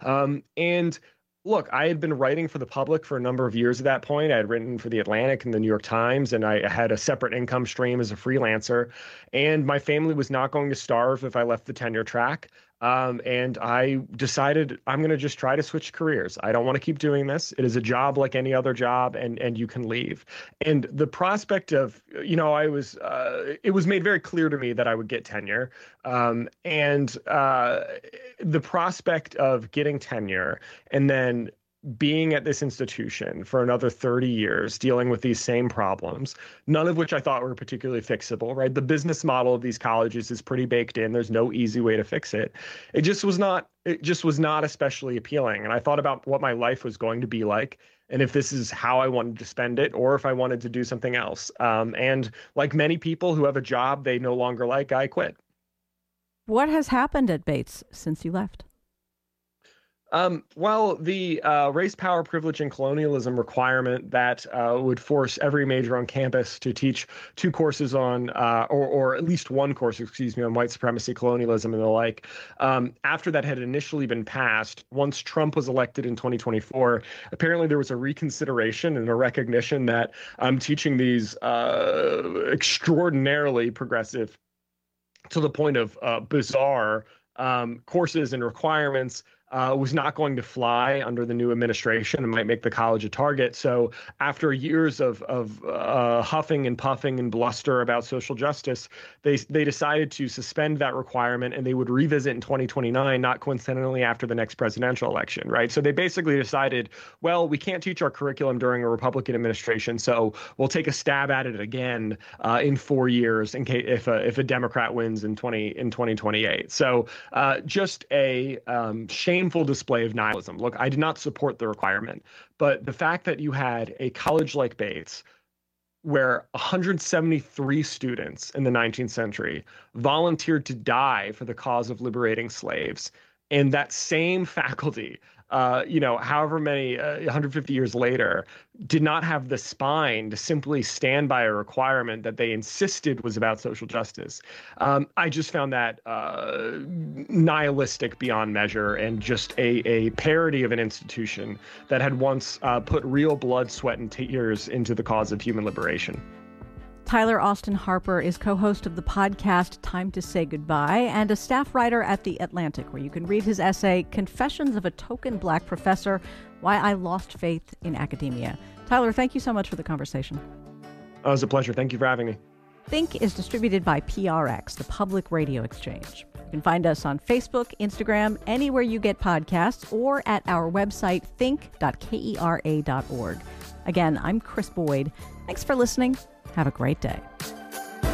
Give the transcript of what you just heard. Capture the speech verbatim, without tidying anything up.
Um, and look, I had been writing for the public for a number of years at that point. I had written for The Atlantic and The New York Times, and I had a separate income stream as a freelancer. And my family was not going to starve if I left the tenure track. Um, and I decided I'm going to just try to switch careers. I don't want to keep doing this. It is a job like any other job, and and you can leave. And the prospect of, you know, I was, uh, it was made very clear to me that I would get tenure. Um, and uh, the prospect of getting tenure and then being at this institution for another thirty years, dealing with these same problems, none of which I thought were particularly fixable, right? The business model of these colleges is pretty baked in. There's no easy way to fix it. It just was not, it just was not especially appealing. And I thought about what my life was going to be like, and if this is how I wanted to spend it, or if I wanted to do something else. Um, and like many people who have a job they no longer like, I quit. What has happened at Bates since you left? Um, well, the uh, race, power, privilege, and colonialism requirement that uh, would force every major on campus to teach two courses on, uh, or, or at least one course, excuse me, on white supremacy, colonialism, and the like. Um, after that had initially been passed, once Trump was elected in twenty twenty-four, apparently there was a reconsideration and a recognition that um, teaching these uh, extraordinarily progressive, to the point of uh, bizarre um, courses and requirements Uh, was not going to fly under the new administration and might make the college a target. So after years of of uh, huffing and puffing and bluster about social justice, they they decided to suspend that requirement, and they would revisit in twenty twenty-nine, not coincidentally after the next presidential election, right? So they basically decided, well, we can't teach our curriculum during a Republican administration, so we'll take a stab at it again uh, in four years in case if a, if a Democrat wins in twenty in twenty twenty-eight. So uh, just a um, shame. Shameful display of nihilism. Look, I did not support the requirement, but the fact that you had a college like Bates, where one hundred seventy-three students in the nineteenth century volunteered to die for the cause of liberating slaves, and that same faculty, uh, you know, however many, uh, one hundred fifty years later, did not have the spine to simply stand by a requirement that they insisted was about social justice. Um, I just found that uh, nihilistic beyond measure, and just a, a parody of an institution that had once uh, put real blood, sweat, and tears into the cause of human liberation. Tyler Austin Harper is co-host of the podcast Time to Say Goodbye and a staff writer at The Atlantic, where you can read his essay, Confessions of a Token Black Professor, Why I Lost Faith in Academia. Tyler, thank you so much for the conversation. Oh, it was a pleasure. Thank you for having me. Think is distributed by P R X, the Public Radio Exchange. You can find us on Facebook, Instagram, anywhere you get podcasts, or at our website, think dot kera dot org. Again, I'm Chris Boyd. Thanks for listening. Have a great day.